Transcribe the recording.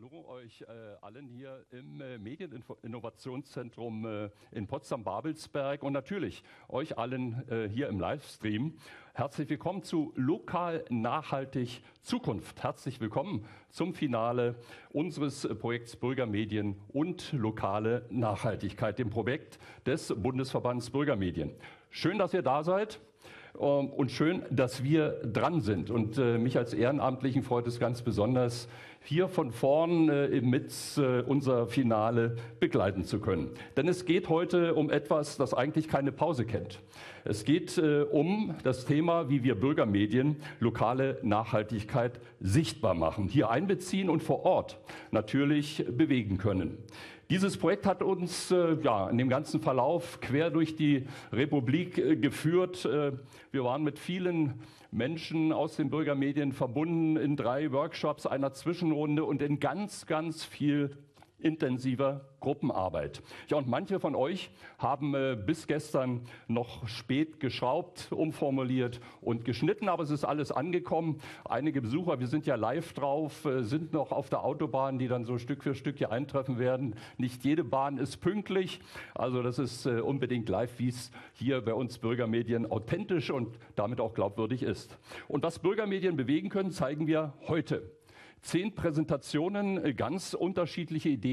Hallo euch allen hier im Medieninnovationszentrum in Potsdam-Babelsberg und natürlich euch allen hier im Livestream. Herzlich willkommen zu Lokal Nachhaltig Zukunft. Herzlich willkommen zum Finale unseres Projekts Bürgermedien und lokale Nachhaltigkeit, dem Projekt des Bundesverbands Bürgermedien. Schön, dass ihr da seid. Und schön, dass wir dran sind. Und mich als Ehrenamtlichen freut es ganz besonders, hier von vorn mit unser Finale begleiten zu können. Denn es geht heute um etwas, das eigentlich keine Pause kennt. Es geht um das Thema, wie wir Bürgermedien lokale Nachhaltigkeit sichtbar machen, hier einbeziehen und vor Ort natürlich bewegen können. Dieses Projekt hat uns in dem ganzen Verlauf quer durch die Republik geführt. Wir waren mit vielen Menschen aus den Bürgermedien verbunden in 3 Workshops, einer Zwischenrunde und in ganz viel intensiver Gruppenarbeit. Ja, und manche von euch haben bis gestern noch spät geschraubt, umformuliert und geschnitten, aber es ist alles angekommen. Einige Besucher, wir sind ja live drauf, sind noch auf der Autobahn, die dann so Stück für Stück hier eintreffen werden. Nicht jede Bahn ist pünktlich, also das ist unbedingt live, wie es hier bei uns Bürgermedien authentisch und damit auch glaubwürdig ist. Und was Bürgermedien bewegen können, zeigen wir heute. 10 Präsentationen, ganz unterschiedliche Ideen.